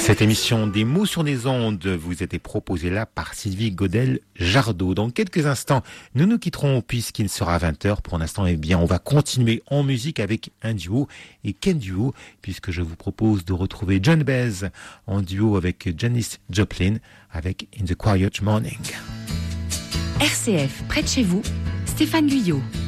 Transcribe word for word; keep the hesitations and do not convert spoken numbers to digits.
Cette émission des mots sur les ondes vous était proposée là par Sylvie Godel-Jardot. Dans quelques instants, nous nous quitterons puisqu'il sera vingt heures. Pour l'instant, eh bien, on va continuer en musique avec un duo. Et quel duo, puisque je vous propose de retrouver John Baez en duo avec Janis Joplin avec In the Quiet Morning. R C F, près de chez vous, Stéphane Guyot.